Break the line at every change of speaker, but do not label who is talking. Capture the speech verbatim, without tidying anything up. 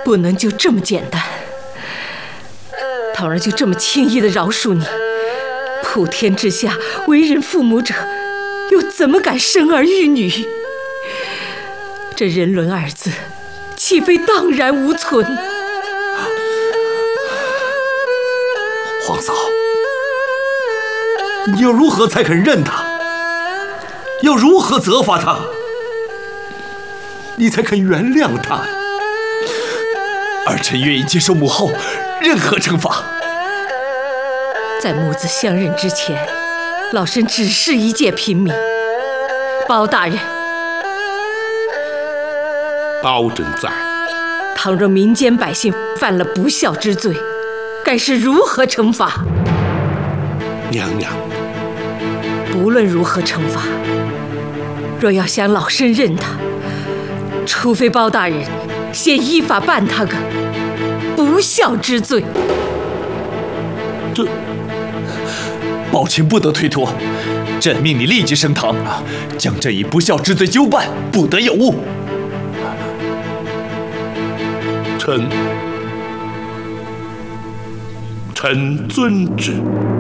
不能就这么简单。倘若就这么轻易的饶恕你，普天之下为人父母者，又怎么敢生儿育女？这人伦二字，岂非荡然无存？
皇嫂，你又如何才肯认他？要如何责罚他，你才肯原谅他？
儿臣愿意接受母后任何惩罚。
在母子相认之前，老身只是一介平民。包大人，
包拯在。
倘若民间百姓犯了不孝之罪，该是如何惩罚？
娘娘，
不论如何惩罚，若要想老身认他，除非包大人先依法办他个不孝之罪。
这
宝琴不得推脱，朕命你立即升堂，将这一不孝之罪究办，不得有误。
臣臣遵旨。